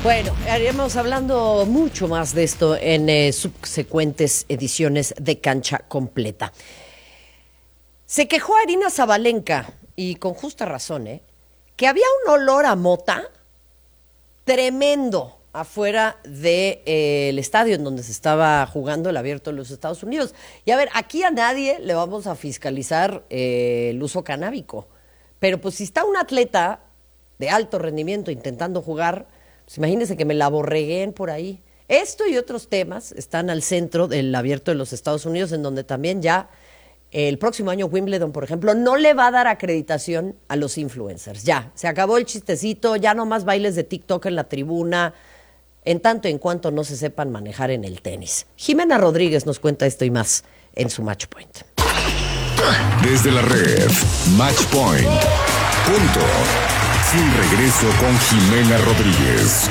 Bueno, haremos hablando mucho más de esto en subsecuentes ediciones de Cancha Completa. Se quejó Aryna Sabalenka, y con justa razón, que había un olor a mota tremendo afuera del estadio en donde se estaba jugando el Abierto de los Estados Unidos. Y a ver, aquí a nadie le vamos a fiscalizar el uso canábico, pero pues si está un atleta de alto rendimiento intentando jugar, pues imagínense que me la borregueen por ahí. Esto y otros temas están al centro del Abierto de los Estados Unidos, en donde también ya el próximo año Wimbledon, por ejemplo, no le va a dar acreditación a los influencers. Ya, se acabó el chistecito, ya no más bailes de TikTok en la tribuna, en tanto en cuanto no se sepan manejar en el tenis. Jimena Rodríguez nos cuenta esto y más en su Match Point. Desde la red, Match Point. Punto. Sin regreso con Jimena Rodríguez.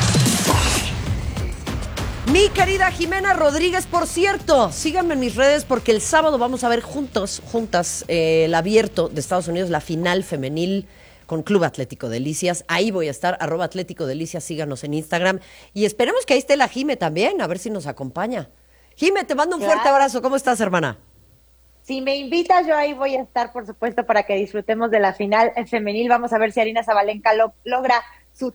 Mi querida Jimena Rodríguez, por cierto, síganme en mis redes porque el sábado vamos a ver juntas, el Abierto de Estados Unidos, la final femenil con Club Atlético Delicias. Ahí voy a estar, @AtléticoDelicias, síganos en Instagram. Y esperemos que ahí esté la Jime también, a ver si nos acompaña. Jime, te mando un fuerte abrazo. ¿Cómo estás, hermana? Si me invitas, yo ahí voy a estar, por supuesto, para que disfrutemos de la final femenil. Vamos a ver si Aryna Sabalenka logra su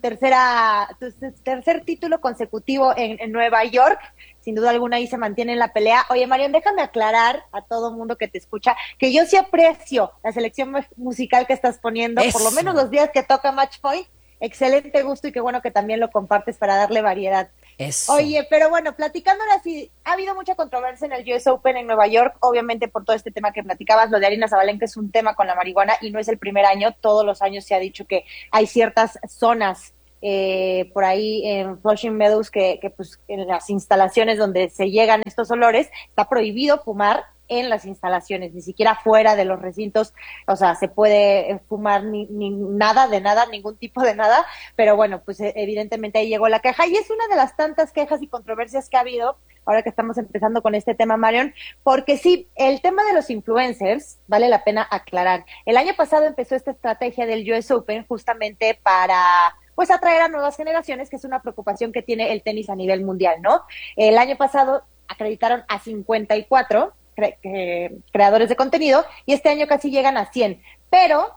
tercer título consecutivo en Nueva York. Sin duda alguna ahí se mantiene en la pelea. Oye, Marión, déjame aclarar a todo mundo que te escucha que yo sí aprecio la selección musical que estás poniendo, Eso. por lo menos los días que toca Match Point. Excelente gusto y qué bueno que también lo compartes para darle variedad. Eso. Oye, pero bueno, platicando ahora sí, ha habido mucha controversia en el US Open en Nueva York, obviamente por todo este tema que platicabas, lo de Aryna Sabalenka es un tema con la marihuana y no es el primer año, todos los años se ha dicho que hay ciertas zonas por ahí en Flushing Meadows que pues en las instalaciones donde se llegan estos olores, está prohibido fumar en las instalaciones, ni siquiera fuera de los recintos, o sea, se puede fumar ni nada de nada, ningún tipo de nada, pero bueno, pues evidentemente ahí llegó la queja, y es una de las tantas quejas y controversias que ha habido, ahora que estamos empezando con este tema, Marion, porque sí, el tema de los influencers, vale la pena aclarar, el año pasado empezó esta estrategia del US Open justamente para pues atraer a nuevas generaciones, que es una preocupación que tiene el tenis a nivel mundial, ¿no? El año pasado acreditaron a 54 creadores de contenido y este año casi llegan a 100, pero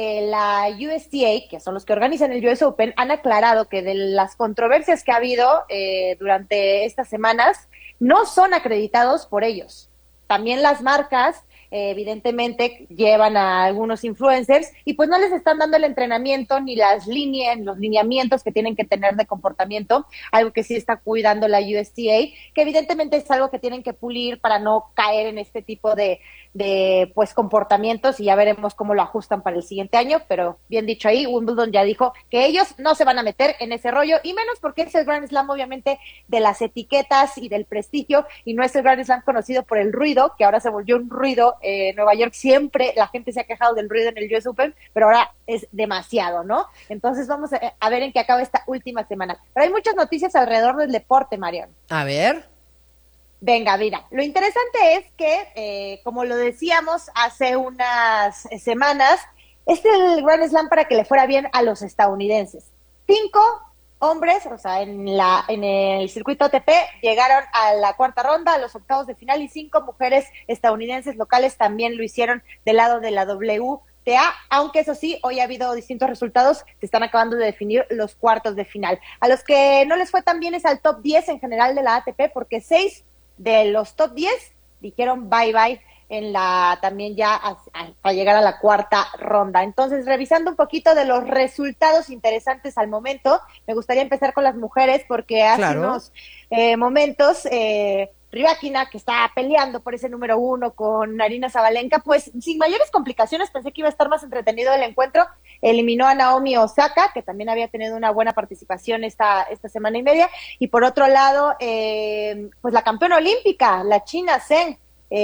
la USTA, que son los que organizan el US Open, han aclarado que de las controversias que ha habido durante estas semanas, no son acreditados por ellos. También las marcas evidentemente llevan a algunos influencers y pues no les están dando el entrenamiento ni los lineamientos que tienen que tener de comportamiento, algo que sí está cuidando la USTA, que evidentemente es algo que tienen que pulir para no caer en este tipo de pues comportamientos, y ya veremos cómo lo ajustan para el siguiente año, pero bien dicho ahí, Wimbledon ya dijo que ellos no se van a meter en ese rollo, y menos porque es el Grand Slam obviamente de las etiquetas y del prestigio, y no es el Grand Slam conocido por el ruido, que ahora se volvió un ruido. Nueva York siempre la gente se ha quejado del ruido en el US Open, pero ahora es demasiado, ¿no? Entonces vamos a ver en qué acaba esta última semana. Pero hay muchas noticias alrededor del deporte, Marion. A ver. Venga, mira, lo interesante es que, como lo decíamos hace unas semanas, es el Grand Slam para que le fuera bien a los estadounidenses. 5 hombres, o sea, en el circuito ATP, llegaron a la cuarta ronda, a los octavos de final, y 5 mujeres estadounidenses locales también lo hicieron del lado de la WTA, aunque eso sí, hoy ha habido distintos resultados, se están acabando de definir los cuartos de final. A los que no les fue tan bien es al top 10 en general de la ATP, porque 6 de los top 10 dijeron bye bye también ya a llegar a la cuarta ronda. Entonces, revisando un poquito de los resultados interesantes al momento, me gustaría empezar con las mujeres, porque hace unos momentos Rybakina, que está peleando por ese número 1 con Aryna Sabalenka, pues sin mayores complicaciones, pensé que iba a estar más entretenido el encuentro, eliminó a Naomi Osaka, que también había tenido una buena participación esta semana y media, y por otro lado, pues la campeona olímpica, la china Zheng,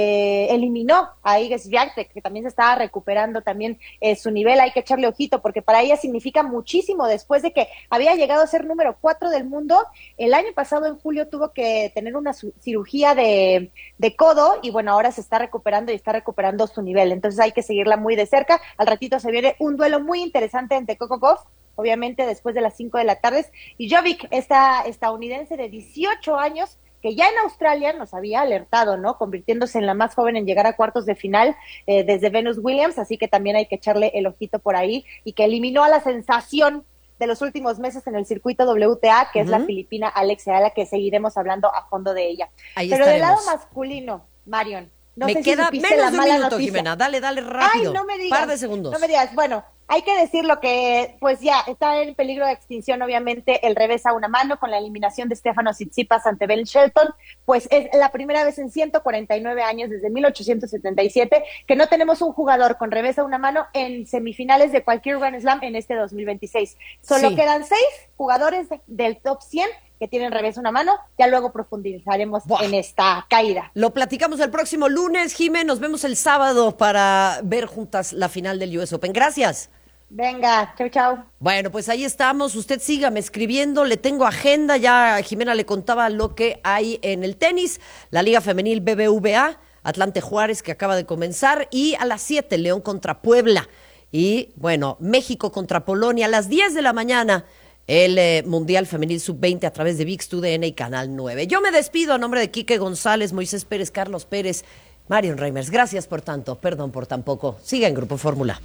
eliminó a Iga Swiatek, que también se estaba recuperando también su nivel. Hay que echarle ojito porque para ella significa muchísimo, después de que había llegado a ser número 4 del mundo. El año pasado en julio tuvo que tener una cirugía de codo, y bueno, ahora se está recuperando y está recuperando su nivel, entonces hay que seguirla muy de cerca. Al ratito se viene un duelo muy interesante entre Coco Gauff obviamente después de las 5 de la tarde. Y Jovic, esta estadounidense de 18 años, que ya en Australia nos había alertado, ¿no? Convirtiéndose en la más joven en llegar a cuartos de final desde Venus Williams, así que también hay que echarle el ojito por ahí, y que eliminó a la sensación de los últimos meses en el circuito WTA, que es la filipina Alexia Ala, que seguiremos hablando a fondo de ella. Ahí Pero estaremos. del lado masculino, Marion, no Me sé queda si supiste menos la de un mala minuto, noticia. Jimena. Dale rápido. Ay, no me digas. Par de segundos. No me digas. Bueno, hay que decirlo que pues ya está en peligro de extinción, obviamente, el revés a una mano con la eliminación de Stefanos Tsitsipas ante Ben Shelton. Pues es la primera vez en 149 años, desde 1877, que no tenemos un jugador con revés a una mano en semifinales de cualquier Grand Slam en este 2026. Solo quedan 6 jugadores del top 100 que tienen revés a una mano. Ya luego profundizaremos en esta caída. Lo platicamos el próximo lunes, Jimé. Nos vemos el sábado para ver juntas la final del US Open. Gracias. Venga, chau. Bueno, pues ahí estamos. Usted sígame escribiendo. Le tengo agenda. Ya Jimena le contaba lo que hay en el tenis. La Liga Femenil BBVA, Atlante Juárez, que acaba de comenzar. Y a las 7, León contra Puebla. Y, bueno, México contra Polonia a las 10 de la mañana. El Mundial Femenil Sub-20 a través de ViX, TUDN y Canal 9. Yo me despido a nombre de Quique González, Moisés Pérez, Carlos Pérez, Marion Reimers. Gracias por tanto, perdón por tan poco. Siga en Grupo Fórmula.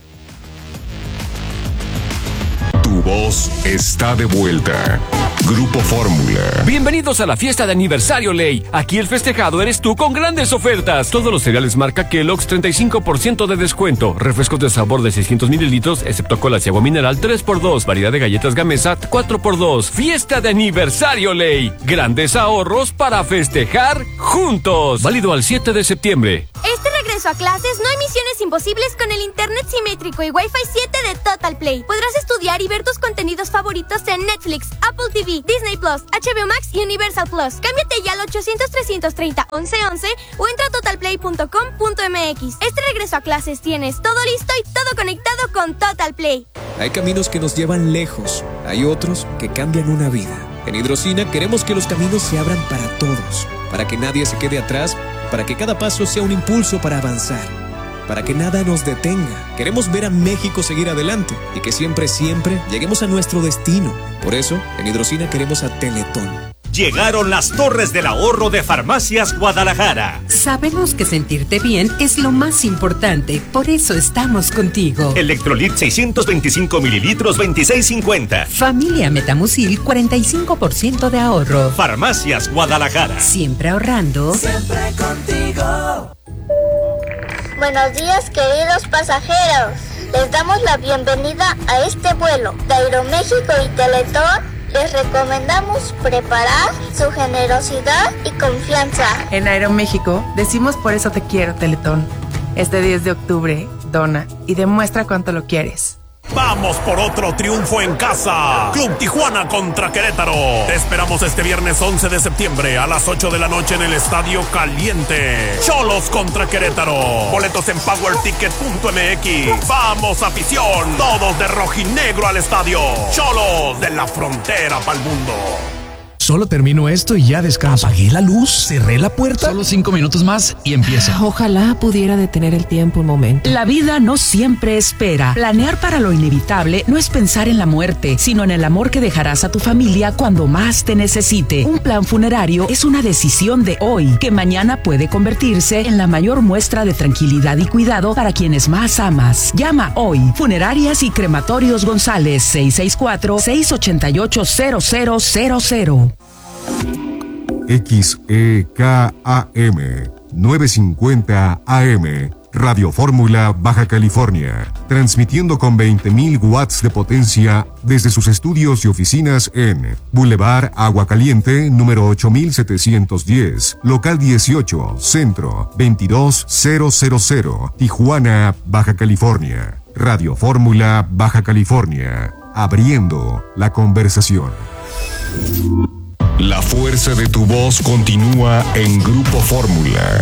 Tu voz está de vuelta. Grupo Fórmula. Bienvenidos a la fiesta de aniversario Ley. Aquí el festejado eres tú con grandes ofertas. Todos los cereales marca Kellogg's 35% de descuento. Refrescos de sabor de 600 mililitros, excepto colas y agua mineral 3x2. Variedad de galletas Gamesa 4x2. Fiesta de aniversario Ley. Grandes ahorros para festejar juntos. Válido al 7 de septiembre. Este regreso a clases no hay misiones imposibles con el internet simétrico y Wi-Fi 7 de Total Play. Podrás estudiar y ver tus contenidos favoritos en Netflix, Apple TV, Disney Plus, HBO Max y Universal Plus. Cámbiate ya al 800-330-1111 o entra a totalplay.com.mx. Este regreso a clases tienes todo listo y todo conectado con Total Play. Hay caminos que nos llevan lejos, hay otros que cambian una vida. En Hidrocina queremos que los caminos se abran para todos, para que nadie se quede atrás, para que cada paso sea un impulso para avanzar, para que nada nos detenga. Queremos ver a México seguir adelante y que siempre lleguemos a nuestro destino. Por eso, en Hidrocina queremos a Teletón. Llegaron las Torres del Ahorro de Farmacias Guadalajara. Sabemos que sentirte bien es lo más importante, por eso estamos contigo. Electrolit 625 mililitros, 26.50. Familia Metamucil, 45% de ahorro. Farmacias Guadalajara. Siempre ahorrando. Siempre contigo. Buenos días, queridos pasajeros. Les damos la bienvenida a este vuelo de Aeroméxico y Teletón. Les recomendamos preparar su generosidad y confianza. En Aeroméxico decimos por eso te quiero, Teletón. Este 10 de octubre, dona y demuestra cuánto lo quieres. Vamos por otro triunfo en casa. Club Tijuana contra Querétaro. Te esperamos este viernes 11 de septiembre a las 8 de la noche en el Estadio Caliente. Cholos contra Querétaro. Boletos en powerticket.mx. Vamos, afición. Todos de rojinegro al estadio. Cholos de la frontera pa'l mundo. Solo termino esto y ya descanso. Apagué la luz, cerré la puerta. Solo 5 minutos más y empieza. Ojalá pudiera detener el tiempo un momento. La vida no siempre espera. Planear para lo inevitable no es pensar en la muerte, sino en el amor que dejarás a tu familia cuando más te necesite. Un plan funerario es una decisión de hoy, que mañana puede convertirse en la mayor muestra de tranquilidad y cuidado para quienes más amas. Llama hoy. Funerarias y Crematorios González, 664-688-0000. XEKAM 950 AM Radio Fórmula Baja California, transmitiendo con 20.000 watts de potencia desde sus estudios y oficinas en Boulevard Agua Caliente, número 8710, local 18, centro 22000, Tijuana, Baja California. Radio Fórmula Baja California, abriendo la conversación. La fuerza de tu voz continúa en Grupo Fórmula.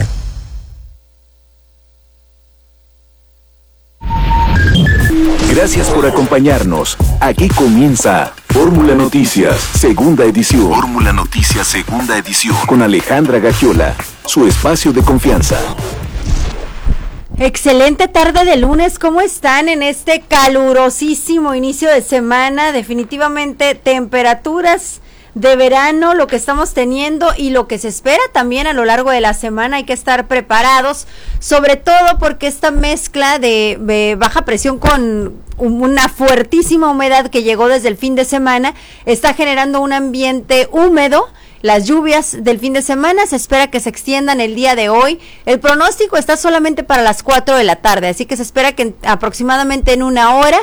Gracias por acompañarnos. Aquí comienza Fórmula Noticias, segunda edición. Fórmula Noticias, segunda edición. Con Alejandra Gagiola, su espacio de confianza. Excelente tarde de lunes, ¿cómo están en este calurosísimo inicio de semana? Definitivamente temperaturas de verano, lo que estamos teniendo y lo que se espera también a lo largo de la semana. Hay que estar preparados, sobre todo porque esta mezcla de baja presión con una fuertísima humedad que llegó desde el fin de semana está generando un ambiente húmedo. Las lluvias del fin de semana se espera que se extiendan el día de hoy. El pronóstico está solamente para las 4 de la tarde, así que se espera que aproximadamente en una hora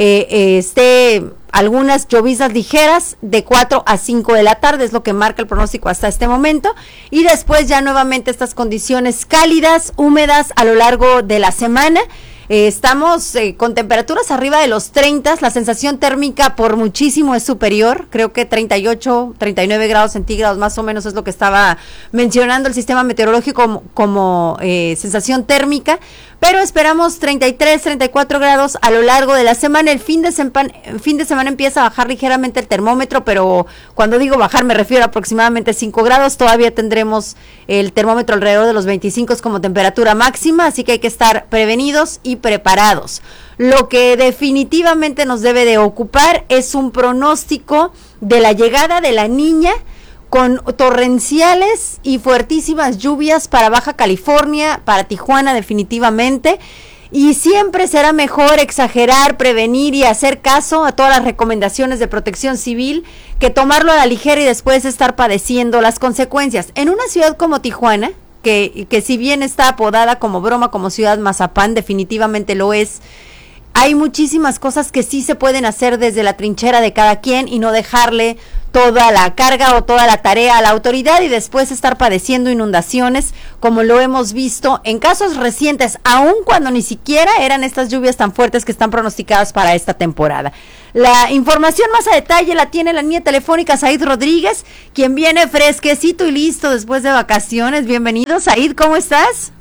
esté algunas lloviznas ligeras de 4 a 5 de la tarde, es lo que marca el pronóstico hasta este momento, y después ya nuevamente estas condiciones cálidas, húmedas a lo largo de la semana. Estamos con temperaturas arriba de los 30, la sensación térmica por muchísimo es superior, creo que 38, 39 grados centígrados más o menos es lo que estaba mencionando el sistema meteorológico como sensación térmica, pero esperamos 33, 34 grados a lo largo de la semana. El fin de semana empieza a bajar ligeramente el termómetro, pero cuando digo bajar me refiero a aproximadamente 5 grados, todavía tendremos el termómetro alrededor de los 25 como temperatura máxima, así que hay que estar prevenidos y preparados. Lo que definitivamente nos debe de ocupar es un pronóstico de la llegada de la niña con torrenciales y fuertísimas lluvias para Baja California, para Tijuana definitivamente, y siempre será mejor exagerar, prevenir y hacer caso a todas las recomendaciones de Protección Civil que tomarlo a la ligera y después estar padeciendo las consecuencias. En una ciudad como Tijuana, que si bien está apodada como broma, como ciudad mazapán, definitivamente lo es, hay muchísimas cosas que sí se pueden hacer desde la trinchera de cada quien y no dejarle toda la carga o toda la tarea a la autoridad y después estar padeciendo inundaciones, como lo hemos visto en casos recientes, aun cuando ni siquiera eran estas lluvias tan fuertes que están pronosticadas para esta temporada. La información más a detalle la tiene la línea telefónica Said Rodríguez, quien viene fresquecito y listo después de vacaciones. Bienvenido, Said, ¿cómo estás?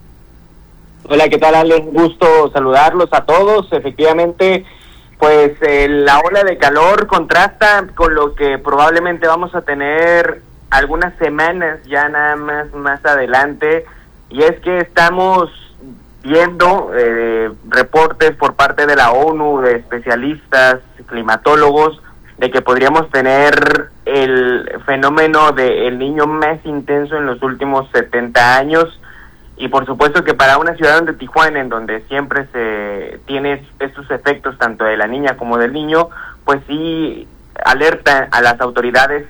Hola, ¿qué tal, Ale? Un gusto saludarlos a todos. Efectivamente, pues la ola de calor contrasta con lo que probablemente vamos a tener algunas semanas ya nada más adelante, y es que estamos viendo reportes por parte de la ONU, de especialistas, climatólogos, de que podríamos tener el fenómeno del Niño más intenso en los últimos 70 años. Y por supuesto que para una ciudad de Tijuana, en donde siempre se tiene estos efectos tanto de la niña como del niño, pues sí alerta a las autoridades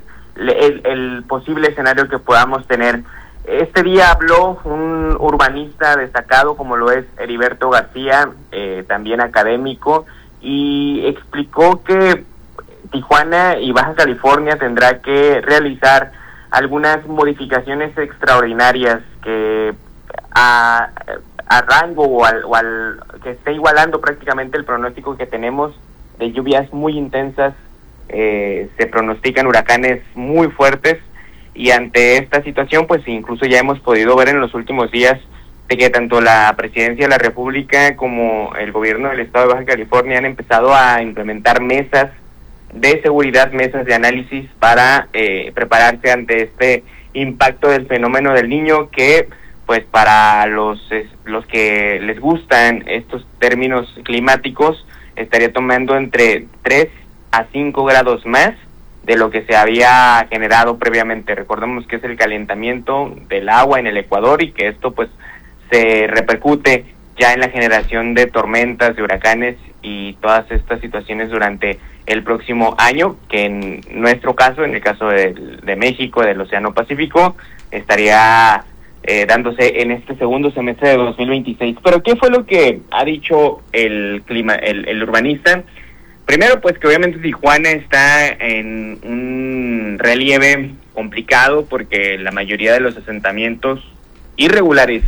el posible escenario que podamos tener. Este día habló un urbanista destacado como lo es Heriberto García, también académico, y explicó que Tijuana y Baja California tendrá que realizar algunas modificaciones extraordinarias que a rango o al que esté igualando prácticamente el pronóstico que tenemos de lluvias muy intensas. Se pronostican huracanes muy fuertes, y ante esta situación pues incluso ya hemos podido ver en los últimos días de que tanto la Presidencia de la República como el gobierno del estado de Baja California han empezado a implementar mesas de seguridad, mesas de análisis para prepararse ante este impacto del fenómeno del Niño, que pues para los que les gustan estos términos climáticos estaría tomando entre 3 a 5 grados más de lo que se había generado previamente. Recordemos que es el calentamiento del agua en el Ecuador y que esto pues se repercute ya en la generación de tormentas, de huracanes y todas estas situaciones durante el próximo año, que en nuestro caso, en el caso de México, del Océano Pacífico, estaría dándose en este segundo semestre de 2026. Pero ¿qué fue lo que ha dicho el urbanista? Primero, pues que obviamente Tijuana está en un relieve complicado porque la mayoría de los asentamientos irregulares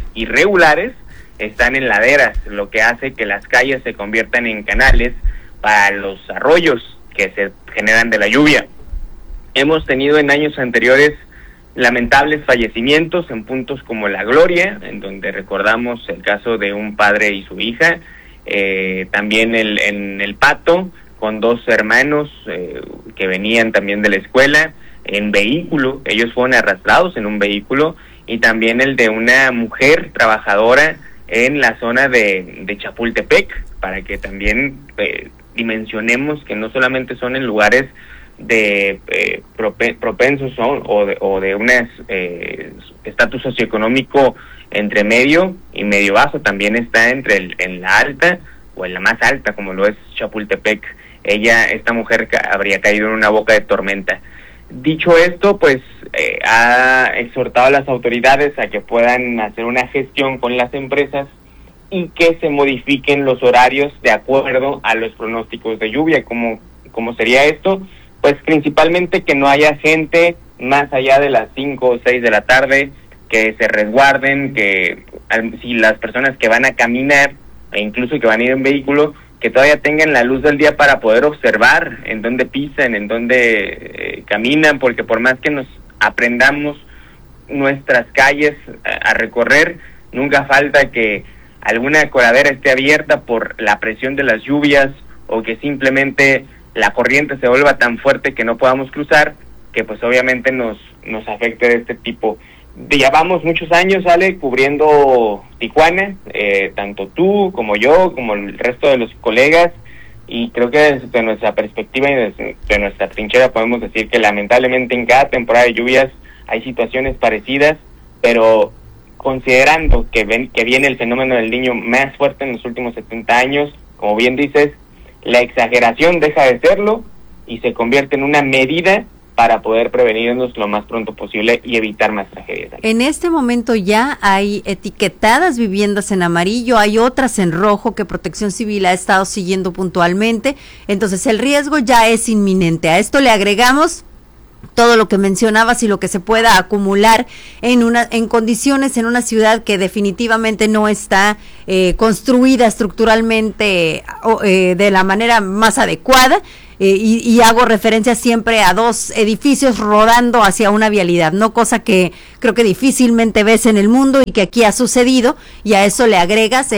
están en laderas, lo que hace que las calles se conviertan en canales para los arroyos que se generan de la lluvia. Hemos tenido en años anteriores lamentables fallecimientos en puntos como La Gloria, en donde recordamos el caso de un padre y su hija, también en El Pato, con 2 hermanos que venían también de la escuela, en vehículo, ellos fueron arrastrados en un vehículo, y también el de una mujer trabajadora en la zona de Chapultepec, para que también dimensionemos que no solamente son en lugares de propensos o de un estatus socioeconómico entre medio y medio bajo, también está en la alta o en la más alta, como lo es Chapultepec. Esta mujer habría caído en una boca de tormenta. Dicho esto, pues ha exhortado a las autoridades a que puedan hacer una gestión con las empresas y que se modifiquen los horarios de acuerdo a los pronósticos de lluvia. ¿Cómo sería esto? Pues principalmente que no haya gente más allá de las 5 o 6 de la tarde, que se resguarden, que si las personas que van a caminar e incluso que van a ir en vehículo, que todavía tengan la luz del día para poder observar en dónde pisan, en dónde caminan, porque por más que nos aprendamos nuestras calles a recorrer, nunca falta que alguna coladera esté abierta por la presión de las lluvias o que simplemente la corriente se vuelva tan fuerte que no podamos cruzar, que pues obviamente nos afecte de este tipo. Llevamos muchos años, Ale, cubriendo Tijuana, tanto tú como yo, como el resto de los colegas, y creo que desde nuestra perspectiva y desde nuestra trinchera podemos decir que lamentablemente en cada temporada de lluvias hay situaciones parecidas, pero considerando que viene el fenómeno del Niño más fuerte en los últimos 70 años, como bien dices, la exageración deja de serlo y se convierte en una medida para poder prevenirnos lo más pronto posible y evitar más tragedias. En este momento ya hay etiquetadas viviendas en amarillo, hay otras en rojo que Protección Civil ha estado siguiendo puntualmente, entonces el riesgo ya es inminente. A esto le agregamos todo lo que mencionabas y lo que se pueda acumular en condiciones en una ciudad que definitivamente no está construida estructuralmente de la manera más adecuada. Y hago referencia siempre a dos edificios rodando hacia una vialidad, no cosa que creo que difícilmente ves en el mundo y que aquí ha sucedido, y a eso le agregas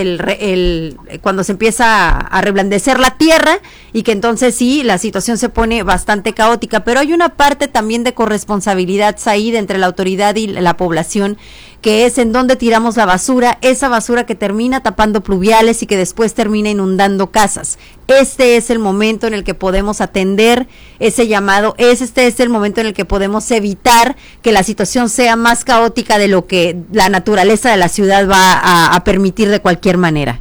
cuando se empieza a reblandecer la tierra y que entonces sí, la situación se pone bastante caótica, pero hay una parte también de corresponsabilidad, Said, entre la autoridad y la población, que es en donde tiramos la basura, esa basura que termina tapando pluviales y que después termina inundando casas. Este es el momento en el que podemos atender ese llamado, este es el momento en el que podemos evitar que la situación sea más caótica de lo que la naturaleza de la ciudad va a permitir de cualquier manera.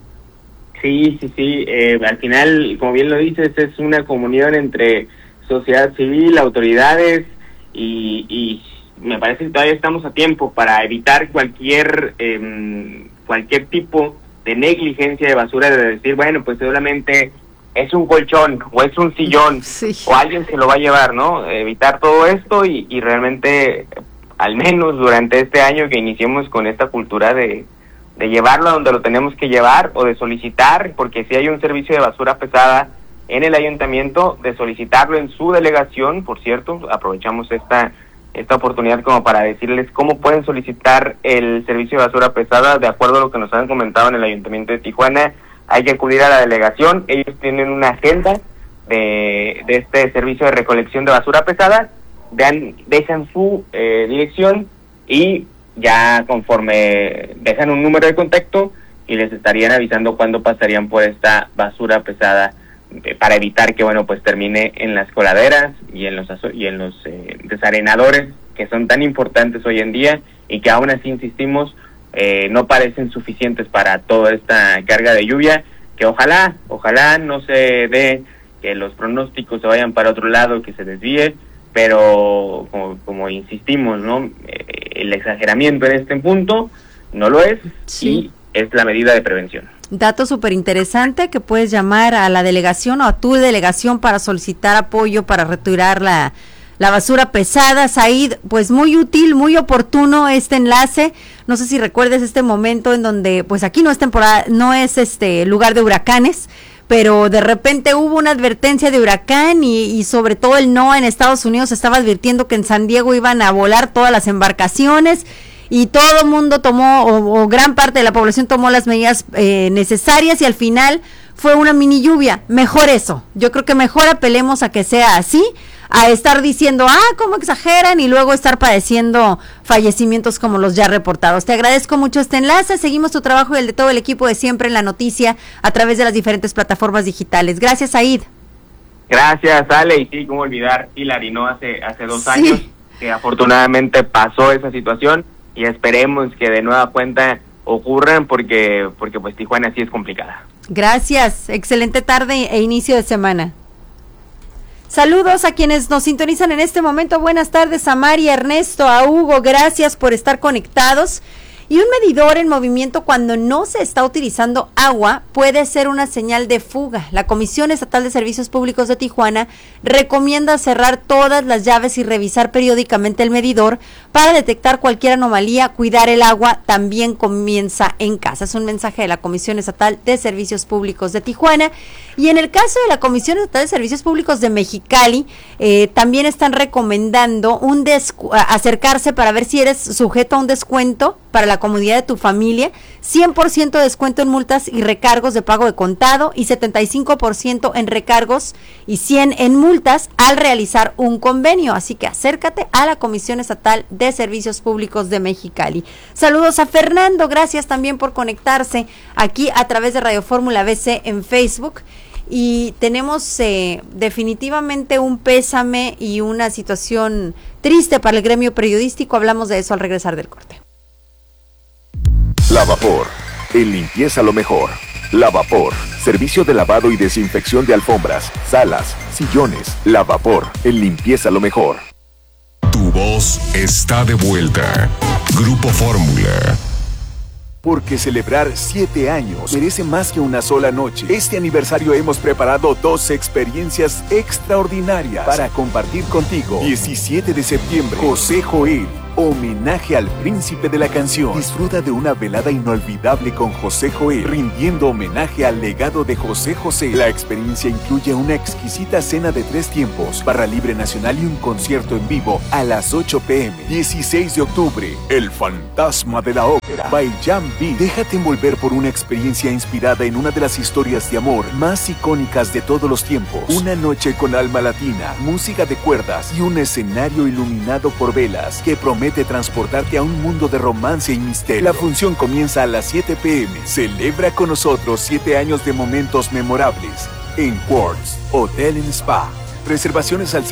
Sí, al final, como bien lo dices, es una comunión entre sociedad civil, autoridades y me parece que todavía estamos a tiempo para evitar cualquier tipo de negligencia de basura, de decir, bueno, pues solamente es un colchón o es un sillón, sí, o alguien se lo va a llevar, ¿no? Evitar todo esto y realmente, al menos durante este año que iniciemos con esta cultura de llevarlo a donde lo tenemos que llevar o de solicitar, porque si hay un servicio de basura pesada en el ayuntamiento, de solicitarlo en su delegación. Por cierto, aprovechamos esta oportunidad como para decirles cómo pueden solicitar el servicio de basura pesada. De acuerdo a lo que nos han comentado en el Ayuntamiento de Tijuana, hay que acudir a la delegación. Ellos tienen una agenda de este servicio de recolección de basura pesada, dejan su dirección y ya conforme dejan un número de contacto y les estarían avisando cuándo pasarían por esta basura pesada, para evitar que pues termine en las coladeras y en los desarenadores, que son tan importantes hoy en día y que aún así, insistimos, no parecen suficientes para toda esta carga de lluvia, que ojalá no se dé que los pronósticos se vayan para otro lado, que se desvíe, pero como insistimos, ¿no? El exageramiento en este punto no lo es, sí, y es la medida de prevención. Dato súper interesante, que puedes llamar a la delegación o a tu delegación para solicitar apoyo para retirar la basura pesada. Said, pues muy útil, muy oportuno este enlace. No sé si recuerdes este momento en donde, pues aquí no es temporada, no es lugar de huracanes, pero de repente hubo una advertencia de huracán y sobre todo el NOAA en Estados Unidos estaba advirtiendo que en San Diego iban a volar todas las embarcaciones. Y todo el mundo tomó, o gran parte de la población tomó las medidas necesarias, y al final fue una mini lluvia. Mejor eso. Yo creo que mejor apelemos a que sea así, a estar diciendo, cómo exageran, y luego estar padeciendo fallecimientos como los ya reportados. Te agradezco mucho este enlace. Seguimos tu trabajo y el de todo el equipo de Siempre en la Noticia a través de las diferentes plataformas digitales. Gracias, Said. Gracias, Ale. Y sí, cómo olvidar Hilary, ¿no? Hace 2 años que afortunadamente pasó esa situación, y esperemos que de nueva cuenta ocurran porque pues Tijuana sí es complicada. Gracias, excelente tarde e inicio de semana. Saludos a quienes nos sintonizan en este momento. Buenas tardes a Mari, a Ernesto, a Hugo, gracias por estar conectados. Y un medidor en movimiento cuando no se está utilizando agua puede ser una señal de fuga. La Comisión Estatal de Servicios Públicos de Tijuana recomienda cerrar todas las llaves y revisar periódicamente el medidor para detectar cualquier anomalía. Cuidar el agua también comienza en casa. Es un mensaje de la Comisión Estatal de Servicios Públicos de Tijuana. Y en el caso de la Comisión Estatal de Servicios Públicos de Mexicali, también están recomendando acercarse para ver si eres sujeto a un descuento para la comodidad de tu familia, 100% de descuento en multas y recargos de pago de contado y 75% en recargos y 100 en multas al realizar un convenio. Así que acércate a la Comisión Estatal de Servicios Públicos de Mexicali. Saludos a Fernando, gracias también por conectarse aquí a través de Radio Fórmula BC en Facebook. Y tenemos definitivamente un pésame y una situación triste para el gremio periodístico. Hablamos de eso al regresar del corte. Lavapor, en limpieza lo mejor. Lavapor, servicio de lavado y desinfección de alfombras, salas, sillones. Lavapor, en limpieza lo mejor. Tu voz está de vuelta. Grupo Fórmula. Porque celebrar 7 años merece más que una sola noche. Este aniversario hemos preparado 2 experiencias extraordinarias para compartir contigo. 17 de septiembre, José Joel, homenaje al príncipe de la canción. Disfruta de una velada inolvidable con José Joel, rindiendo homenaje al legado de José José. La experiencia incluye una exquisita cena de 3 tiempos, barra libre nacional y un concierto en vivo a las 8 p.m. 16 de octubre, El Fantasma de la Ópera, by Jan B. Déjate envolver por una experiencia inspirada en una de las historias de amor más icónicas de todos los tiempos. Una noche con alma latina, música de cuerdas y un escenario iluminado por velas que promete transportarte a un mundo de romance y misterio. La función comienza a las 7 p.m. Celebra con nosotros 7 años de momentos memorables en Quartz Hotel and Spa. Reservaciones al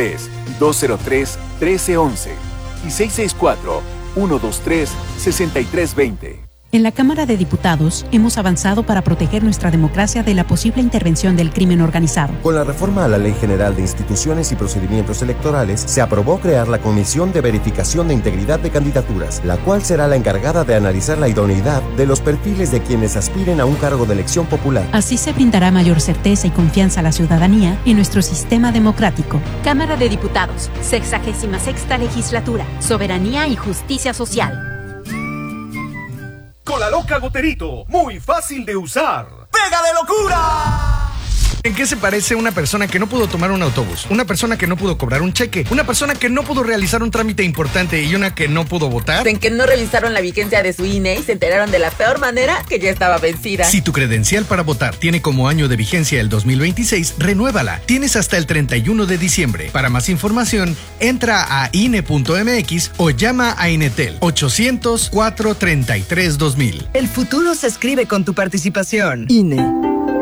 663-203-1311 y 664-123-6320. En la Cámara de Diputados hemos avanzado para proteger nuestra democracia de la posible intervención del crimen organizado. Con la reforma a la Ley General de Instituciones y Procedimientos Electorales, se aprobó crear la Comisión de Verificación de Integridad de Candidaturas, la cual será la encargada de analizar la idoneidad de los perfiles de quienes aspiren a un cargo de elección popular. Así se brindará mayor certeza y confianza a la ciudadanía en nuestro sistema democrático. Cámara de Diputados, 66ª Legislatura, Soberanía y Justicia Social. Cola Loca Goterito, muy fácil de usar. ¡Pega de locura! ¿En qué se parece una persona que no pudo tomar un autobús? Una persona que no pudo cobrar un cheque, una persona que no pudo realizar un trámite importante y una que no pudo votar. En que no revisaron la vigencia de su INE y se enteraron de la peor manera que ya estaba vencida. Si tu credencial para votar tiene como año de vigencia el 2026, renuévala. Tienes hasta el 31 de diciembre. Para más información, entra a INE.mx o llama a Inetel 800-433-2000. El futuro se escribe con tu participación. INE.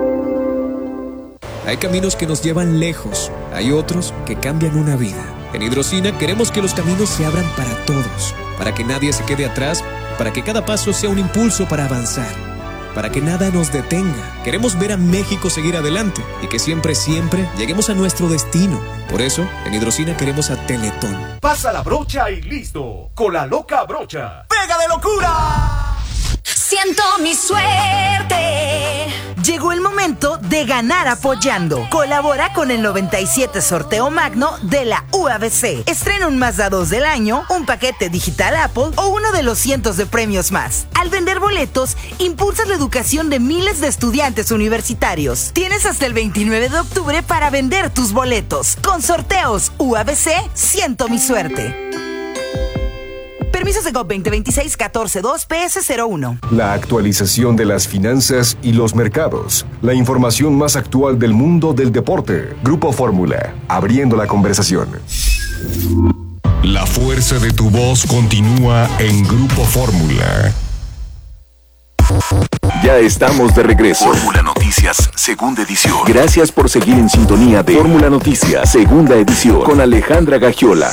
Hay caminos que nos llevan lejos, hay otros que cambian una vida. En Hidrocina queremos que los caminos se abran para todos, para que nadie se quede atrás, para que cada paso sea un impulso para avanzar, para que nada nos detenga. Queremos ver a México seguir adelante y que siempre, siempre lleguemos a nuestro destino. Por eso, en Hidrocina queremos a Teletón. Pasa la brocha y listo. Cola Loca Brocha. ¡Pega de locura! Siento mi suerte. Llegó el momento de ganar apoyando. Colabora con el 97 Sorteo Magno de la UABC. Estrena un Mazda 2 del año, un paquete digital Apple o uno de los cientos de premios más. Al vender boletos, impulsas la educación de miles de estudiantes universitarios. Tienes hasta el 29 de octubre para vender tus boletos. Con sorteos UABC, siento mi suerte. Permisos de GOV 2026-14-2 PS01. La actualización de las finanzas y los mercados. La información más actual del mundo del deporte. Grupo Fórmula, abriendo la conversación. La fuerza de tu voz continúa en Grupo Fórmula. Ya estamos de regreso. Fórmula Noticias, segunda edición. Gracias por seguir en sintonía de Fórmula Noticias, segunda edición, con Alejandra Gagiola.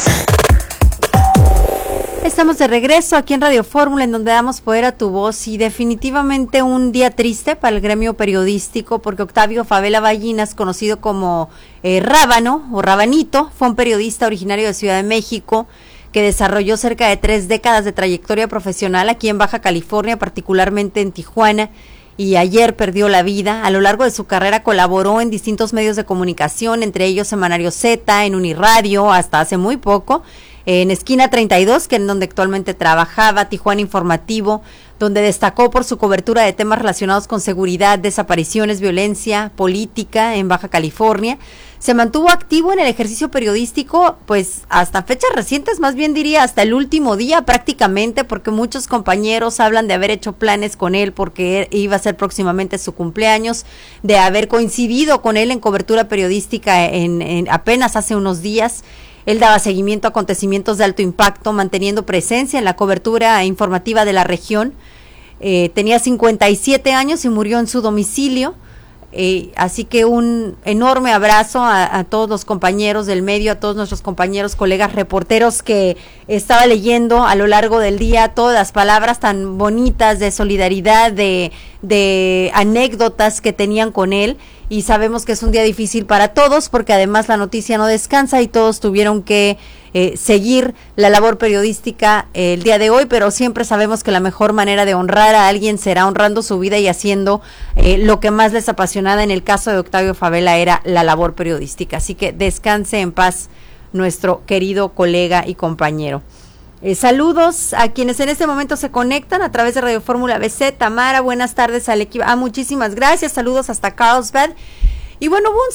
Estamos de regreso aquí en Radio Fórmula, en donde damos poder a tu voz, y definitivamente un día triste para el gremio periodístico, porque Octavio Favela Ballinas, conocido como Rábano o Rabanito, fue un periodista originario de Ciudad de México que desarrolló cerca de 3 décadas de trayectoria profesional aquí en Baja California, particularmente en Tijuana, y ayer perdió la vida. A lo largo de su carrera colaboró en distintos medios de comunicación, entre ellos Semanario Z, en Uniradio, hasta hace muy poco, en Esquina 32, que es donde actualmente trabajaba, Tijuana Informativo, donde destacó por su cobertura de temas relacionados con seguridad, desapariciones, violencia, política en Baja California. Se mantuvo activo en el ejercicio periodístico, pues hasta fechas recientes, más bien diría hasta el último día prácticamente, porque muchos compañeros hablan de haber hecho planes con él porque iba a ser próximamente su cumpleaños, de haber coincidido con él en cobertura periodística en apenas hace unos días. Él daba seguimiento a acontecimientos de alto impacto, manteniendo presencia en la cobertura informativa de la región. Tenía 57 años y murió en su domicilio. Así que un enorme abrazo a todos los compañeros del medio, a todos nuestros compañeros, colegas reporteros, que estaba leyendo a lo largo del día todas las palabras tan bonitas de solidaridad, de anécdotas que tenían con él. Y sabemos que es un día difícil para todos, porque además la noticia no descansa y todos tuvieron que seguir la labor periodística el día de hoy, pero siempre sabemos que la mejor manera de honrar a alguien será honrando su vida y haciendo lo que más les apasionaba. En el caso de Octavio Favela era la labor periodística, así que descanse en paz nuestro querido colega y compañero. Saludos a quienes en este momento se conectan a través de Radio Fórmula BC. Tamara, buenas tardes al equipo. Muchísimas gracias. Saludos hasta Carlsbad. Y bueno, hubo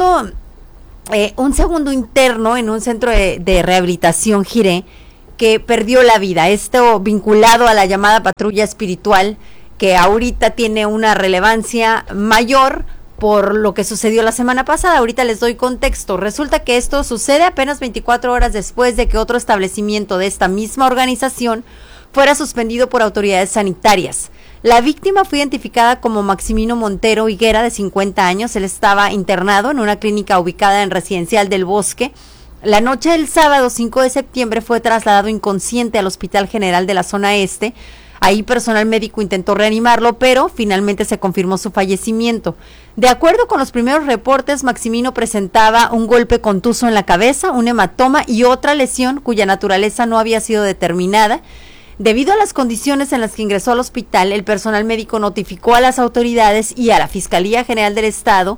un segundo interno en un centro de rehabilitación Jiré que perdió la vida. Esto vinculado a la llamada patrulla espiritual, que ahorita tiene una relevancia mayor por lo que sucedió la semana pasada. Ahorita les doy contexto. Resulta que esto sucede apenas 24 horas después de que otro establecimiento de esta misma organización fuera suspendido por autoridades sanitarias. La víctima fue identificada como Maximino Montero Higuera, de 50 años. Él estaba internado en una clínica ubicada en Residencial del Bosque. La noche del sábado 5 de septiembre fue trasladado inconsciente al Hospital General de la Zona Este. Ahí personal médico intentó reanimarlo, pero finalmente se confirmó su fallecimiento. De acuerdo con los primeros reportes, Maximino presentaba un golpe contuso en la cabeza, un hematoma y otra lesión cuya naturaleza no había sido determinada. Debido a las condiciones en las que ingresó al hospital, el personal médico notificó a las autoridades y a la Fiscalía General del Estado,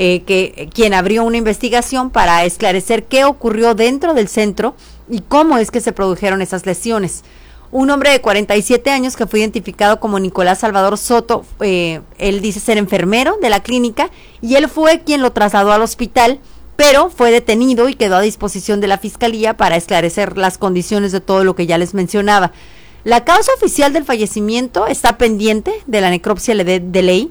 quien abrió una investigación para esclarecer qué ocurrió dentro del centro y cómo es que se produjeron esas lesiones. Un hombre de 47 años que fue identificado como Nicolás Salvador Soto, él dice ser enfermero de la clínica y él fue quien lo trasladó al hospital, pero fue detenido y quedó a disposición de la Fiscalía para esclarecer las condiciones de todo lo que ya les mencionaba. La causa oficial del fallecimiento está pendiente de la necropsia de ley,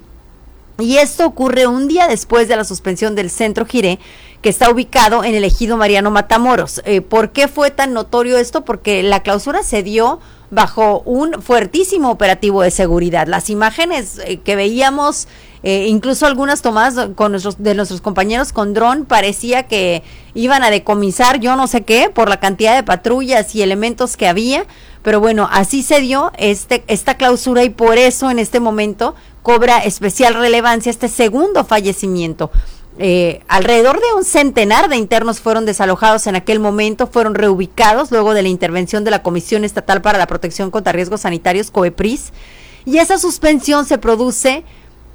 y esto ocurre un día después de la suspensión del Centro Jiré, que está ubicado en el ejido Mariano Matamoros. ¿Por qué fue tan notorio esto? Porque la clausura se dio bajo un fuertísimo operativo de seguridad. Las imágenes que veíamos, incluso algunas tomadas de nuestros compañeros con dron, parecía que iban a decomisar yo no sé qué por la cantidad de patrullas y elementos que había, pero bueno, así se dio esta clausura, y por eso en este momento cobra especial relevancia este segundo fallecimiento. Alrededor de un centenar de internos fueron desalojados en aquel momento, fueron reubicados luego de la intervención de la Comisión Estatal para la Protección contra Riesgos Sanitarios, COEPRIS, y esa suspensión se produce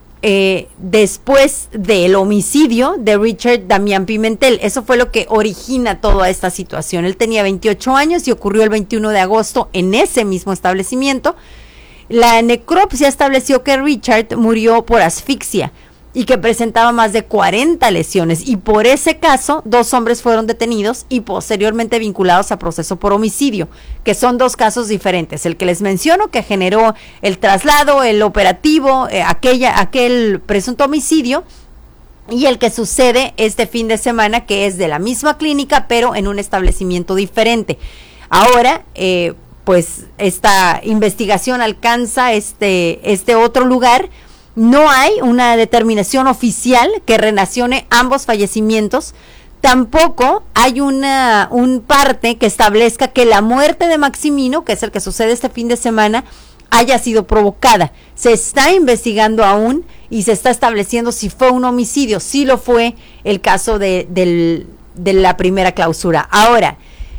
después del homicidio de Richard Damián Pimentel. Eso fue lo que origina toda esta situación. Él tenía 28 años y ocurrió el 21 de agosto en ese mismo establecimiento. La necropsia estableció que Richard murió por asfixia. y que presentaba más de 40 lesiones, y por ese caso 2 hombres fueron detenidos y posteriormente vinculados a proceso por homicidio, que son 2 casos diferentes, el que les menciono que generó el traslado, el operativo, aquel presunto homicidio, y el que sucede este fin de semana, que es de la misma clínica pero en un establecimiento diferente. Ahora pues esta investigación alcanza este otro lugar. No hay una determinación oficial que relacione ambos fallecimientos. Tampoco hay un parte que establezca que la muerte de Maximino, que es el que sucede este fin de semana, haya sido provocada. Se está investigando aún y se está estableciendo si fue un homicidio. Sí lo fue el caso de la primera clausura. Ahora,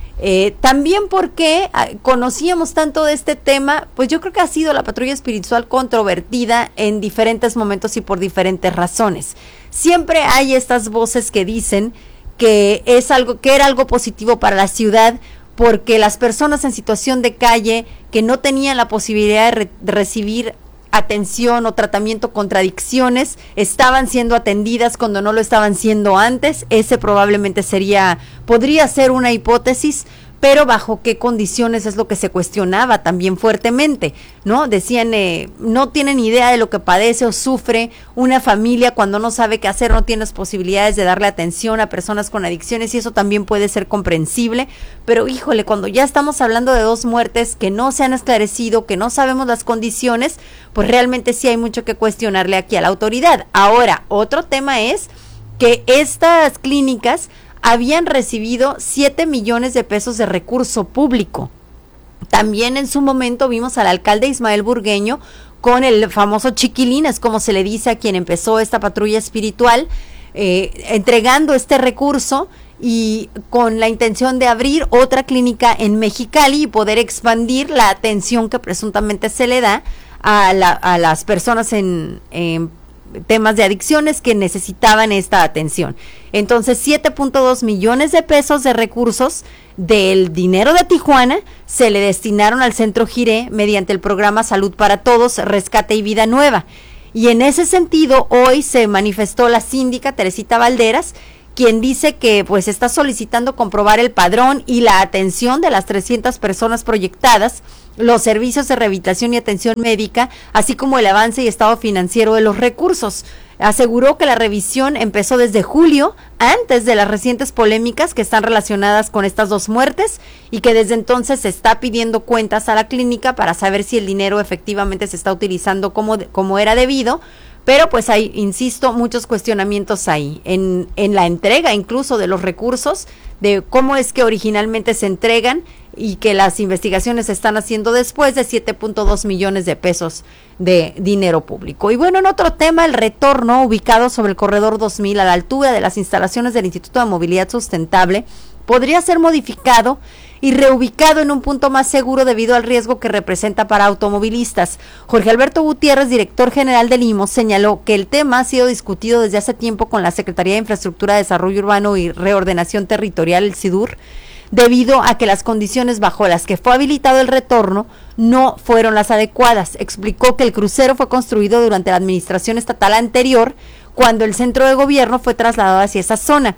también porque conocíamos tanto de este tema, pues yo creo que ha sido la patrulla espiritual controvertida en diferentes momentos y por diferentes razones. Siempre hay estas voces que dicen que era algo positivo para la ciudad, porque las personas en situación de calle que no tenían la posibilidad de recibir atención o tratamiento contra adicciones estaban siendo atendidas cuando no lo estaban siendo antes. Ese probablemente podría ser una hipótesis, pero bajo qué condiciones es lo que se cuestionaba también fuertemente, ¿no? Decían, no tienen idea de lo que padece o sufre una familia cuando no sabe qué hacer, no tienes posibilidades de darle atención a personas con adicciones, y eso también puede ser comprensible, pero híjole, cuando ya estamos hablando de 2 muertes que no se han esclarecido, que no sabemos las condiciones, pues realmente sí hay mucho que cuestionarle aquí a la autoridad. Ahora, otro tema es que estas clínicas habían recibido 7 millones de pesos de recurso público. También en su momento vimos al alcalde Ismael Burgueño con el famoso chiquilín, es como se le dice a quien empezó esta patrulla espiritual, entregando este recurso y con la intención de abrir otra clínica en Mexicali y poder expandir la atención que presuntamente se le da a las personas en temas de adicciones que necesitaban esta atención. Entonces 7.2 millones de pesos de recursos del dinero de Tijuana se le destinaron al Centro Jiré mediante el programa Salud para Todos, Rescate y Vida Nueva. Y en ese sentido hoy se manifestó la síndica Teresita Valderas, quien dice que pues está solicitando comprobar el padrón y la atención de las 300 personas proyectadas, los servicios de rehabilitación y atención médica, así como el avance y estado financiero de los recursos. Aseguró que la revisión empezó desde julio, antes de las recientes polémicas que están relacionadas con estas 2 muertes, y que desde entonces se está pidiendo cuentas a la clínica para saber si el dinero efectivamente se está utilizando como era debido. Pero pues hay, insisto, muchos cuestionamientos ahí, en la entrega incluso de los recursos, de cómo es que originalmente se entregan y que las investigaciones se están haciendo después de 7.2 millones de pesos de dinero público. Y bueno, en otro tema, el retorno ubicado sobre el Corredor 2000 a la altura de las instalaciones del Instituto de Movilidad Sustentable podría ser modificado y reubicado en un punto más seguro debido al riesgo que representa para automovilistas. Jorge Alberto Gutiérrez, director general del IMMO, señaló que el tema ha sido discutido desde hace tiempo con la Secretaría de Infraestructura, Desarrollo Urbano y Reordenación Territorial, el SIDUR, debido a que las condiciones bajo las que fue habilitado el retorno no fueron las adecuadas. Explicó que el crucero fue construido durante la administración estatal anterior, cuando el centro de gobierno fue trasladado hacia esa zona,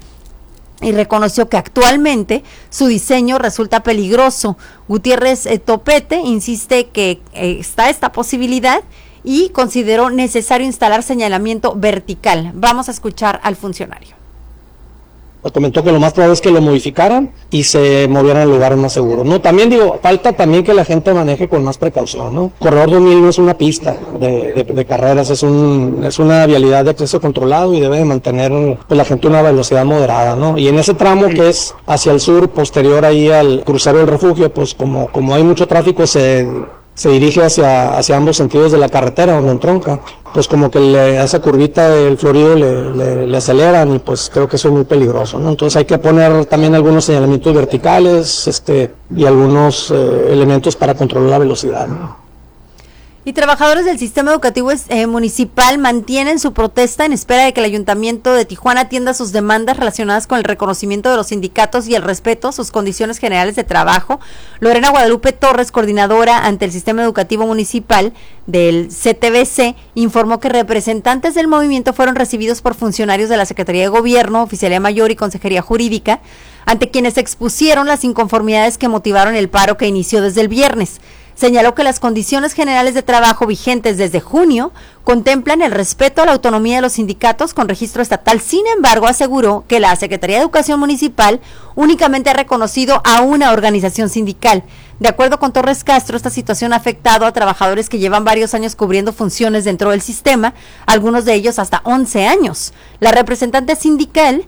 y reconoció que actualmente su diseño resulta peligroso. Gutiérrez Topete insiste que está esta posibilidad y consideró necesario instalar señalamiento vertical. Vamos a escuchar al funcionario. Comentó que lo más probable es que lo modificaran y se movieran al lugar más seguro, ¿no? También digo, falta también que la gente maneje con más precaución, ¿no? Corredor 2000 no es una pista de carreras, es una vialidad de acceso controlado y debe de mantener pues, la gente una velocidad moderada, ¿no? Y en ese tramo que es hacia el sur, posterior ahí al crucero del refugio, pues como hay mucho tráfico, se dirige hacia ambos sentidos de la carretera donde entronca, pues como que esa curvita del Florido le aceleran y pues creo que eso es muy peligroso, ¿no? Entonces hay que poner también algunos señalamientos verticales y algunos elementos para controlar la velocidad, ¿no? Y trabajadores del sistema educativo municipal mantienen su protesta en espera de que el Ayuntamiento de Tijuana atienda sus demandas relacionadas con el reconocimiento de los sindicatos y el respeto a sus condiciones generales de trabajo. Lorena Guadalupe Torres, coordinadora ante el sistema educativo municipal del CTBC, informó que representantes del movimiento fueron recibidos por funcionarios de la Secretaría de Gobierno, Oficialía Mayor y Consejería Jurídica, ante quienes expusieron las inconformidades que motivaron el paro que inició desde el viernes. Señaló que las condiciones generales de trabajo vigentes desde junio contemplan el respeto a la autonomía de los sindicatos con registro estatal. Sin embargo, aseguró que la Secretaría de Educación Municipal únicamente ha reconocido a una organización sindical. De acuerdo con Torres Castro, esta situación ha afectado a trabajadores que llevan varios años cubriendo funciones dentro del sistema, algunos de ellos hasta 11 años. La representante sindical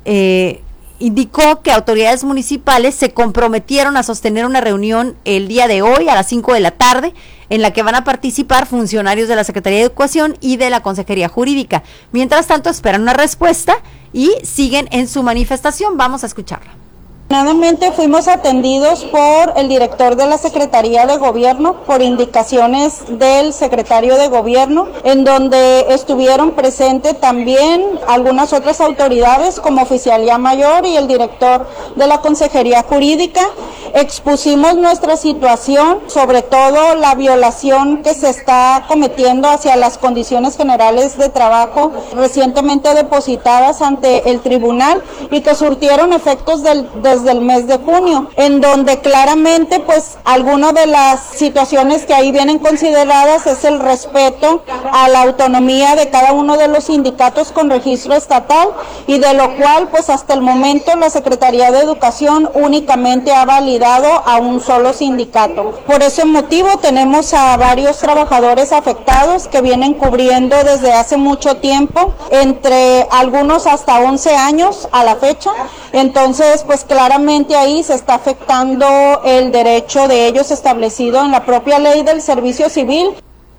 indicó que autoridades municipales se comprometieron a sostener una reunión el día de hoy a las 5 de la tarde en la que van a participar funcionarios de la Secretaría de Educación y de la Consejería Jurídica. Mientras tanto, esperan una respuesta y siguen en su manifestación. Vamos a escucharla. Afortunadamente fuimos atendidos por el director de la Secretaría de Gobierno por indicaciones del secretario de Gobierno, en donde estuvieron presentes también algunas otras autoridades como Oficialía Mayor y el director de la Consejería Jurídica. Expusimos nuestra situación, sobre todo la violación que se está cometiendo hacia las condiciones generales de trabajo recientemente depositadas ante el tribunal y que surtieron efectos desde el mes de junio, en donde claramente pues algunas de las situaciones que ahí vienen consideradas es el respeto a la autonomía de cada uno de los sindicatos con registro estatal, y de lo cual pues hasta el momento la Secretaría de Educación únicamente ha validado a un solo sindicato. Por ese motivo tenemos a varios trabajadores afectados que vienen cubriendo desde hace mucho tiempo, entre algunos hasta 11 años a la fecha. Entonces pues claramente ahí se está afectando el derecho de ellos establecido en la propia ley del servicio civil.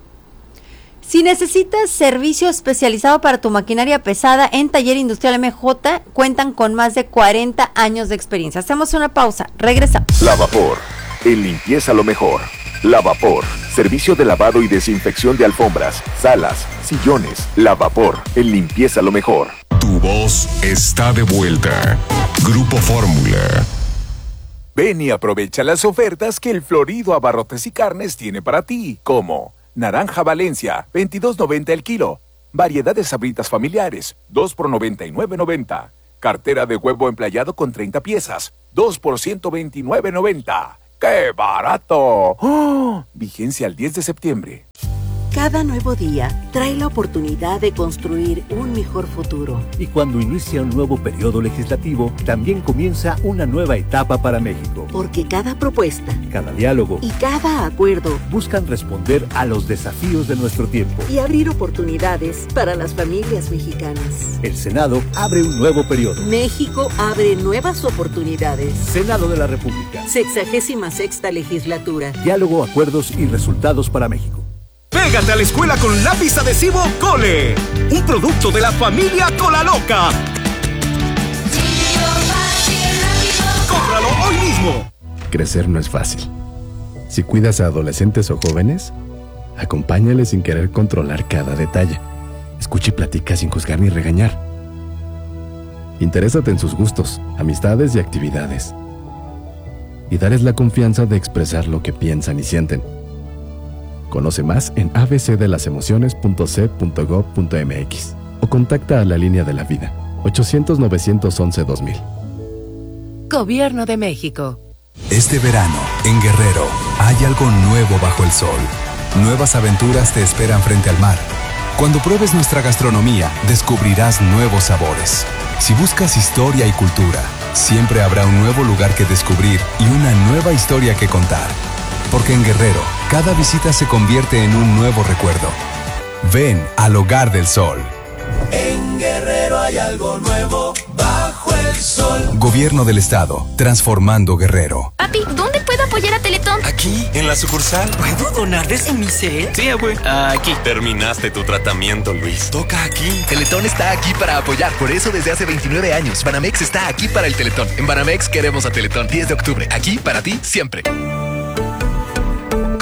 Si necesitas servicio especializado para tu maquinaria pesada, en Taller Industrial MJ cuentan con más de 40 años de experiencia. Hacemos una pausa, regresamos. Lavapor, en limpieza lo mejor. Lavapor, servicio de lavado y desinfección de alfombras, salas, sillones. Lavapor, en limpieza lo mejor. Tu voz está de vuelta. Grupo Fórmula. Ven y aprovecha las ofertas que el Florido Abarrotes y Carnes tiene para ti, como naranja Valencia, $22.90 el kilo. Variedad de sabritas familiares, 2 por $99.90. Cartera de huevo emplayado con 30 piezas, 2 por $129.90. ¡Qué barato! ¡Oh! Vigencia al 10 de septiembre. Cada nuevo día trae la oportunidad de construir un mejor futuro. Y cuando inicia un nuevo periodo legislativo, también comienza una nueva etapa para México. Porque cada propuesta, cada diálogo y cada acuerdo buscan responder a los desafíos de nuestro tiempo y abrir oportunidades para las familias mexicanas. El Senado abre un nuevo periodo. México abre nuevas oportunidades. Senado de la República. 66ª legislatura. Diálogo, acuerdos y resultados para México. Pégate a la escuela con lápiz adhesivo Cole, un producto de la familia Colaloca. ¡Cómpralo hoy mismo! Crecer no es fácil. Si cuidas a adolescentes o jóvenes, acompáñales sin querer controlar cada detalle. Escucha y platica sin juzgar ni regañar. Interésate en sus gustos, amistades y actividades. Y darles la confianza de expresar lo que piensan y sienten. Conoce más en abcdelasemociones.c.gov.mx o contacta a la línea de la vida 800-911-2000. Gobierno de México. Este verano, en Guerrero, hay algo nuevo bajo el sol. Nuevas aventuras te esperan frente al mar. Cuando pruebes nuestra gastronomía, descubrirás nuevos sabores. Si buscas historia y cultura, siempre habrá un nuevo lugar que descubrir y una nueva historia que contar. Porque en Guerrero, cada visita se convierte en un nuevo recuerdo. Ven al Hogar del Sol. En Guerrero hay algo nuevo bajo el sol. Gobierno del Estado, transformando Guerrero. Papi, ¿dónde puedo apoyar a Teletón? Aquí, en la sucursal. ¿Puedo donar desde mi cel? Sí, abue. Aquí. Terminaste tu tratamiento, Luis. Toca aquí. Teletón está aquí para apoyar. Por eso desde hace 29 años, Banamex está aquí para el Teletón. En Banamex queremos a Teletón. 10 de octubre. Aquí para ti, siempre.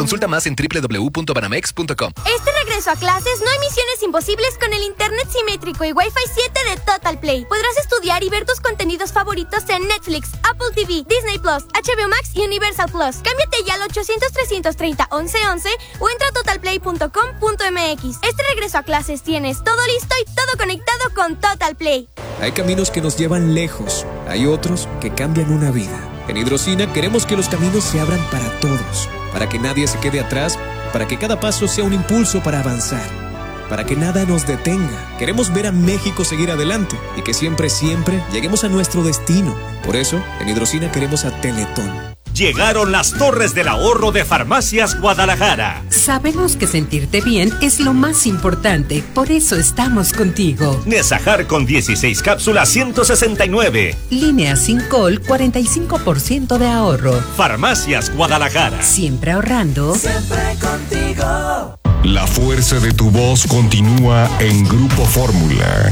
Consulta más en www.banamex.com. Este regreso a clases no hay misiones imposibles con el internet simétrico y Wi-Fi 7 de Total Play. Podrás estudiar y ver tus contenidos favoritos en Netflix, Apple TV, Disney Plus, HBO Max y Universal Plus. Cámbiate ya al 800-330-1111 o entra a totalplay.com.mx. Este regreso a clases tienes todo listo y todo conectado con Total Play. Hay caminos que nos llevan lejos, hay otros que cambian una vida. En Hidrocina queremos que los caminos se abran para todos, para que nadie se quede atrás, para que cada paso sea un impulso para avanzar, para que nada nos detenga. Queremos ver a México seguir adelante y que siempre, siempre lleguemos a nuestro destino. Por eso, en Hidrocina queremos a Teletón. Llegaron las torres del ahorro de Farmacias Guadalajara. Sabemos que sentirte bien es lo más importante, por eso estamos contigo. Nesajar con 16 cápsulas 169. Línea Sincol 45% de ahorro. Farmacias Guadalajara. Siempre ahorrando. Siempre contigo. La fuerza de tu voz continúa en Grupo Fórmula.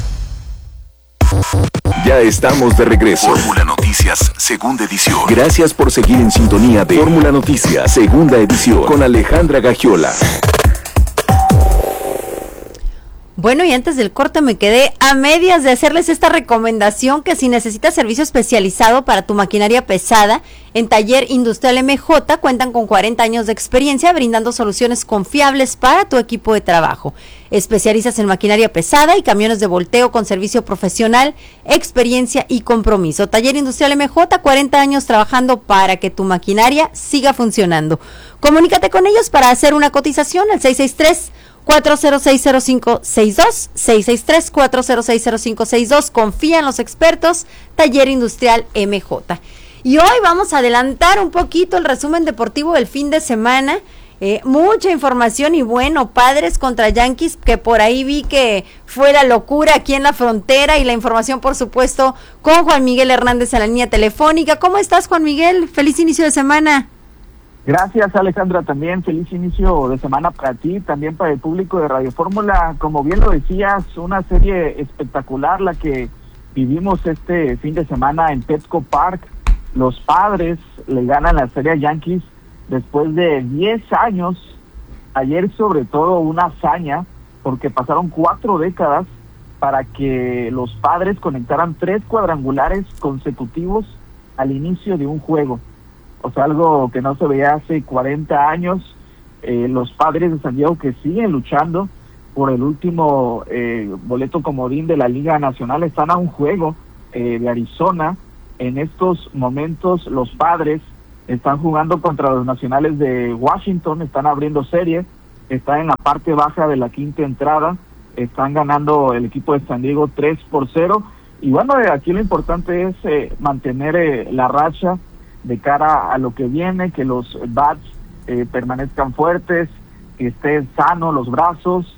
Ya estamos de regreso. Fórmula Noticias, segunda edición. Gracias por seguir en sintonía de Fórmula Noticias, segunda edición, con Alejandra Gagiola. Bueno, y antes del corte me quedé a medias de hacerles esta recomendación que si necesitas servicio especializado para tu maquinaria pesada, en Taller Industrial MJ cuentan con 40 años de experiencia brindando soluciones confiables para tu equipo de trabajo. Especialistas en maquinaria pesada y camiones de volteo con servicio profesional, experiencia y compromiso. Taller Industrial MJ, 40 años trabajando para que tu maquinaria siga funcionando. Comunícate con ellos para hacer una cotización al 663-4060562, 663-4060562. Confía en los expertos, Taller Industrial MJ. Y hoy vamos a adelantar un poquito el resumen deportivo del fin de semana. Mucha información y bueno, Padres contra Yankees, que por ahí vi que fue la locura aquí en la frontera, y la información por supuesto con Juan Miguel Hernández en la línea telefónica. ¿Cómo estás, Juan Miguel? Feliz inicio de semana. Gracias, Alejandra, también feliz inicio de semana para ti, también para el público de Radio Fórmula. Como bien lo decías, una serie espectacular la que vivimos este fin de semana en Petco Park. Los Padres le ganan la serie a Yankees después de 10 años. Ayer sobre todo una hazaña, porque pasaron 4 décadas para que los Padres conectaran 3 cuadrangulares consecutivos al inicio de un juego. O sea, algo que no se veía hace 40 años. Los Padres de San Diego, que siguen luchando por el último boleto comodín de la Liga Nacional, están a un juego de Arizona. En estos momentos los Padres están jugando contra los Nacionales de Washington, están abriendo serie, están en la parte baja de la quinta entrada, están ganando el equipo de San Diego 3-0. Y bueno, aquí lo importante es mantener la racha de cara a lo que viene, que los bats permanezcan fuertes, que estén sanos los brazos.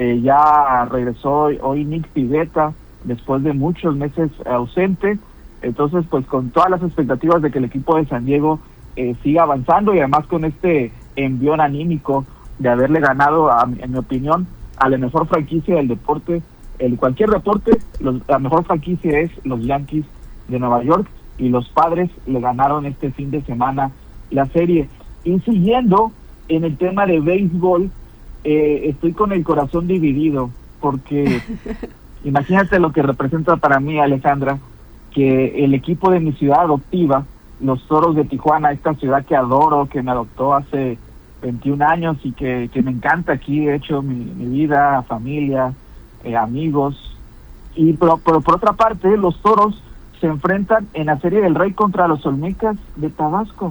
Ya regresó hoy Nick Pivetta después de muchos meses ausente. Entonces, pues con todas las expectativas de que el equipo de San Diego siga avanzando, y además con este envión anímico de haberle ganado, en mi opinión, a la mejor franquicia del deporte, cualquier deporte, la mejor franquicia es los Yankees de Nueva York, y los Padres le ganaron este fin de semana la serie. Y siguiendo en el tema de béisbol, estoy con el corazón dividido, porque imagínate lo que representa para mí, Alejandra, que el equipo de mi ciudad adoptiva, los Toros de Tijuana, esta ciudad que adoro, que me adoptó hace 21 años y que me encanta aquí, he hecho mi vida, familia, amigos. Y pero por otra parte, los Toros se enfrentan en la Serie del Rey contra los Olmecas de Tabasco.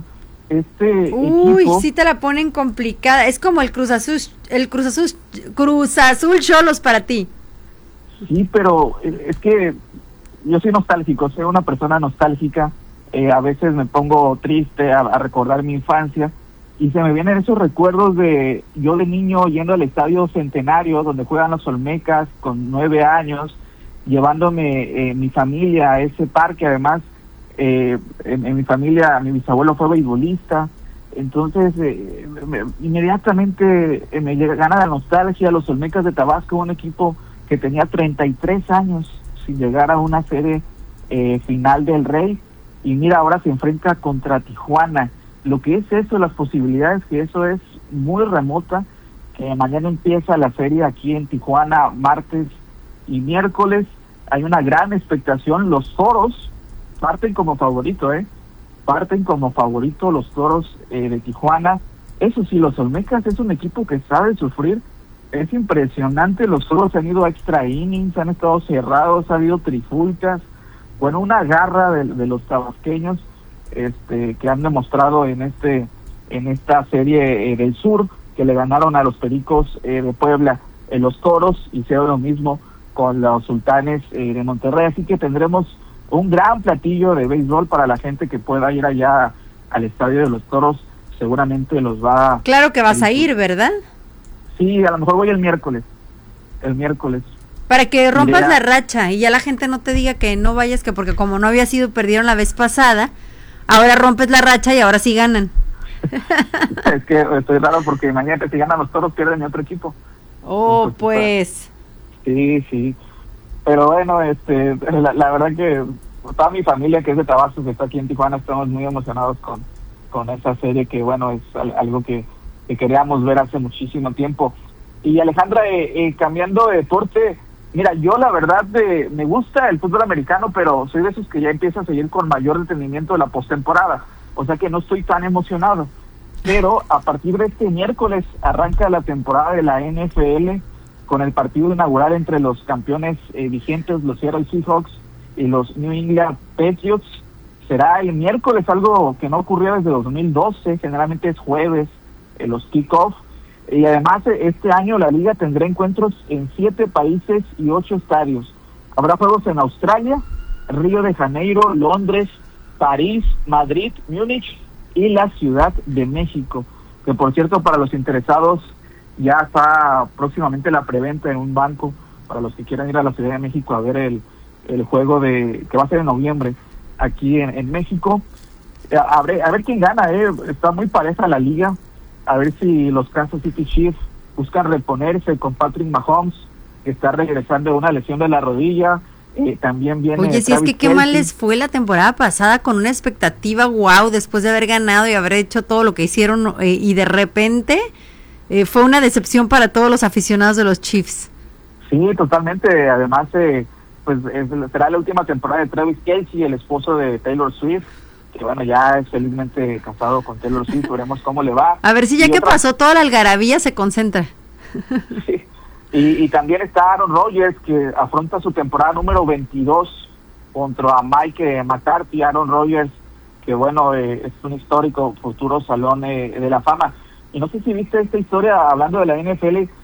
Equipo, sí te la ponen complicada. Es como el Cruz Azul Xolos para ti. Sí, pero es que yo soy nostálgico, soy una persona nostálgica. A veces me pongo triste a recordar mi infancia, y se me vienen esos recuerdos de yo de niño yendo al Estadio Centenario, donde juegan los Olmecas, con 9 años, llevándome mi familia a ese parque. Además, en mi familia, mi bisabuelo fue beisbolista. Entonces, inmediatamente me gana la nostalgia. Los Olmecas de Tabasco, un equipo que tenía 33 años sin llegar a una serie final del Rey, y mira, ahora se enfrenta contra Tijuana. Lo que es eso, las posibilidades que eso es muy remota. Mañana empieza la serie aquí en Tijuana, martes y miércoles. Hay una gran expectación. Los Toros parten como favorito, parten como favorito los Toros de Tijuana. Eso sí, los Olmecas es un equipo que sabe sufrir. Es impresionante, los Toros han ido a extra innings, han estado cerrados, ha habido trifulcas. Bueno, una garra de los tabasqueños que han demostrado en esta serie del sur, que le ganaron a los Pericos de Puebla en los Toros, hicieron lo mismo con los Sultanes de Monterrey. Así que tendremos un gran platillo de béisbol para la gente que pueda ir allá al estadio de los Toros. Seguramente los va... Claro que vas a ir, ¿verdad? Sí, a lo mejor voy el miércoles. Para que rompas la racha y ya la gente no te diga que no vayas, que porque como no había sido, perdieron la vez pasada, ahora rompes la racha y ahora sí ganan. Es que estoy raro porque imagínate, si ganan los Toros pierden mi otro equipo. Oh, pues. Sí. Pero bueno, la verdad que toda mi familia que es de Tabasco, que está aquí en Tijuana, estamos muy emocionados con esa serie que, bueno, es algo que queríamos ver hace muchísimo tiempo. Y Alejandra, cambiando de deporte, mira, yo la verdad me gusta el fútbol americano, pero soy de esos que ya empieza a seguir con mayor detenimiento la postemporada, o sea que no estoy tan emocionado. Pero a partir de este miércoles arranca la temporada de la NFL con el partido inaugural entre los campeones vigentes, los Seattle Seahawks y los New England Patriots. Será el miércoles, algo que no ocurrió desde 2012, generalmente es jueves, los kickoff. Y además este año la liga tendrá encuentros en 7 países y 8 estadios. Habrá juegos en Australia, Río de Janeiro, Londres, París, Madrid, Múnich y la Ciudad de México, que por cierto, para los interesados ya está próximamente la preventa en un banco para los que quieran ir a la Ciudad de México a ver el juego que va a ser en noviembre aquí en México. A ver quién gana, está muy pareja la liga. A ver si los Kansas City Chiefs buscan reponerse con Patrick Mahomes, que está regresando de una lesión de la rodilla. También viene... Oye, si es que qué mal les fue la temporada pasada, con una expectativa wow, después de haber ganado y haber hecho todo lo que hicieron, y de repente fue una decepción para todos los aficionados de los Chiefs. Sí, totalmente. Además, pues será la última temporada de Travis Kelce, el esposo de Taylor Swift, que bueno, ya es felizmente casado con Taylor Swift. Veremos cómo le va. A ver si ya que pasó toda la algarabía se concentra. Sí. Y también está Aaron Rodgers, que afronta su temporada número 22 contra Mike McCarthy. Aaron Rodgers, que bueno, es un histórico futuro salón de la fama. Y no sé si viste esta historia, hablando de la NFL,